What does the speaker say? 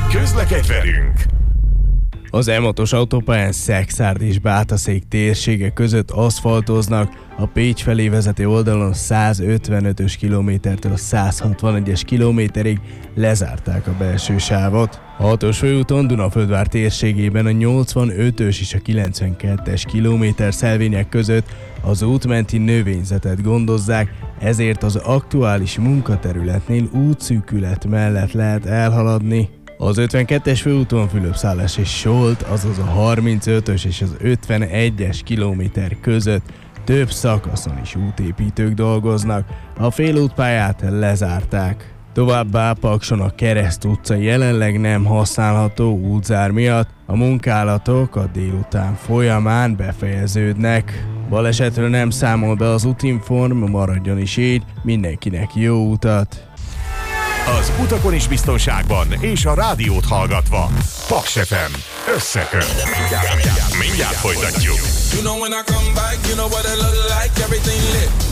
Közlekedj velünk! Az M6-os autópályán Szekszárd és Bátaszék térsége között aszfaltoznak, a Pécs felé vezető oldalon 155-ös kilométertől a 161-es kilométerig lezárták a belső sávot. A 6-os főúton Dunaföldvár térségében a 85-ös és a 92-es kilométerszelvények között az útmenti növényzetet gondozzák, ezért az aktuális munkaterületnél útszűkület mellett lehet elhaladni. Az 52-es főúton Fülöpszállás és Solt, azaz a 35-ös és az 51-es kilométer között több szakaszon is útépítők dolgoznak, a félútpályát lezárták. Továbbá Pakson a Kereszt utca jelenleg nem használható útzár miatt, a munkálatok a délután folyamán befejeződnek. Balesetről nem számol be az Útinform, maradjon is így, mindenkinek jó utat! Az utakon is biztonságban, és a rádiót hallgatva. Paks FM. Összeköt. Mindjárt folytatjuk. You know when I come back, you know what I look like, everything lit.